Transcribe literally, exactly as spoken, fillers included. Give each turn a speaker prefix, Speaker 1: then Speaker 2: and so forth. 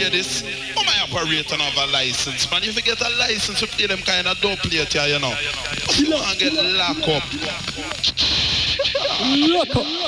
Speaker 1: play this. How am I operate and have a license, man? If you get a license to play them kind of dope plate here, you know. You don't get locked up.
Speaker 2: Lock up.